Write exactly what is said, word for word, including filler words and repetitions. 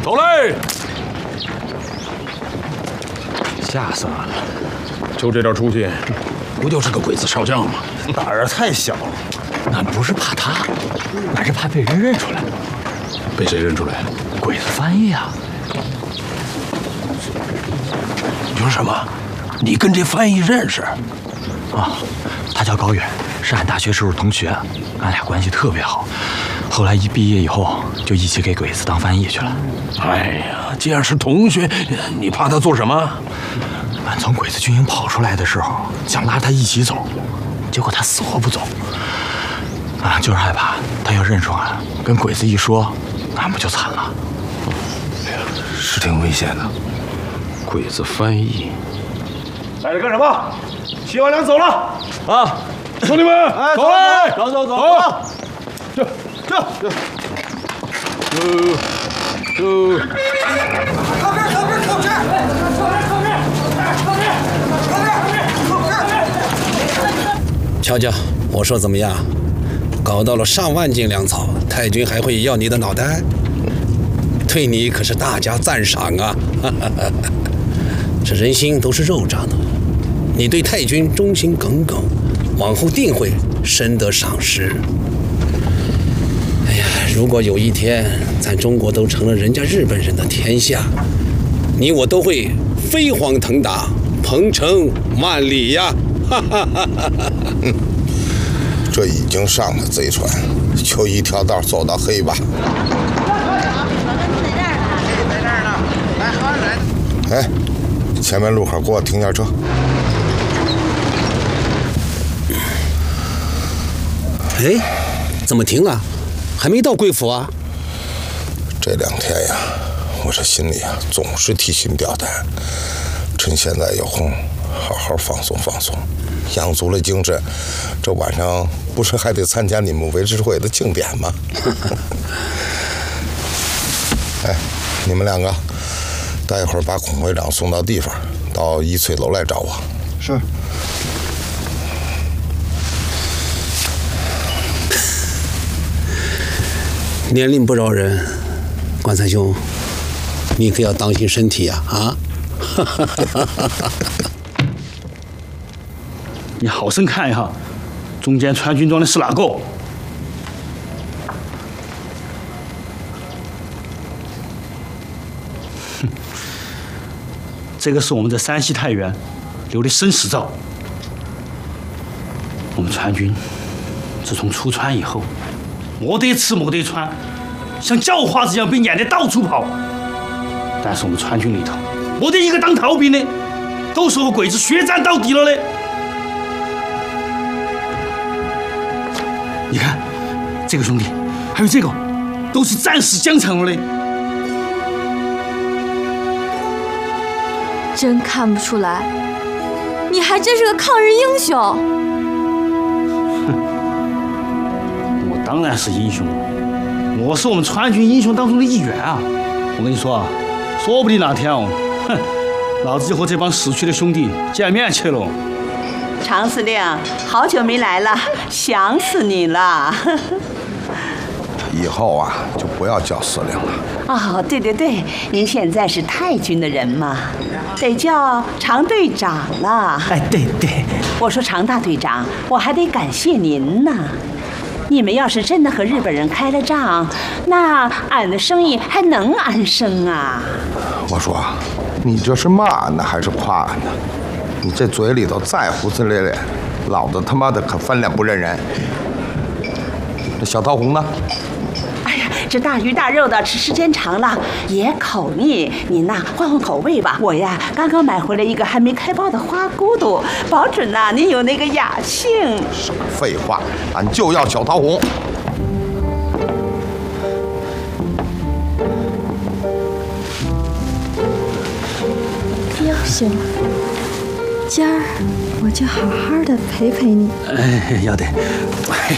走嘞！ 吓死俺了！ 就这点出息，不就是个鬼子少将吗？ 胆儿太小了。俺不是怕他，俺是怕被人认出来。 被谁认出来？ 鬼子翻译啊！ 你说什么？你跟这翻译认识？ 啊，他叫高远，是俺大学时候同学，俺俩关系特别好。后来一毕业以后，就一起给鬼子当翻译去了。 哎呀，既然是同学，你怕他做什么？ 俺从鬼子军营跑出来的时候，想拉他一起走，结果他死活不走。俺就是害怕他要认出俺，跟鬼子一说，俺不就惨了？ 是挺危险的。鬼子翻译， 在这干什么？洗完凉走了啊！ 兄弟们， 哎， 走嘞！ 走走走走！这这这， 就就靠边，靠边，靠边！靠边，靠边，靠边，靠边，靠边！ 瞧瞧，我说怎么样？搞到了上万斤粮草，太君还会要你的脑袋？对你可是大加赞赏啊！这人心都是肉长的，你对太君忠心耿耿，往后定会深得赏识。哎呀，如果有一天咱中国都成了人家日本人的天下，你我都会飞黄腾达，鹏程万里呀！哈哈哈哈哈！ 这已经上了贼船，就一条道走到黑吧。哎，前面路口给我停下车。 哎，怎么停了？还没到贵府啊？ 这两天呀，我这心里啊总是提心吊胆。趁现在有空，好好放松放松，养足了精神。这晚上不是还得参加你们维持会的庆典吗？哎，你们两个，待会儿把孔会长送到地方，到一翠楼来找我。 是。 年龄不饶人，关三兄，你可要当心身体呀！啊！ 你好生看一下，中间穿军装的是哪个？哼，这个是我们在山西太原留的生死照。我们川军自从出川以后，没得吃没得穿，像叫花子一样被撵得到处跑。但是我们川军里头，没得一个当逃兵的，都是和鬼子血战到底了嘞。你看，这个兄弟，还有这个，都是战死疆场了嘞。 真看不出来，你还真是个抗日英雄。 哼，我当然是英雄了，我是我们川军英雄当中的一员啊！我跟你说啊，说不定哪天哦，哼，老子就和这帮死去的兄弟见面去了。 常司令，好久没来了，想死你了。 以后啊，就不要叫司令了。 哦，对对对，您现在是太军的人嘛，得叫常队长了。 哎，对对， 我说常大队长，我还得感谢您呢。你们要是真的和日本人开了仗，那俺的生意还能安生啊？ 我说，你这是骂俺呢，还是夸俺呢？你这嘴里头再胡呲咧咧，老子他妈的可翻脸不认人。这小桃红呢？ 哎呀，这大鱼大肉的吃时间长了也口腻，您呐换换口味吧。我呀刚刚买回来一个还没开包的花骨朵，保准呐您有那个雅兴。 什么废话，俺就要小桃红。 要行，今儿我就好好的陪陪你。 哎，要得。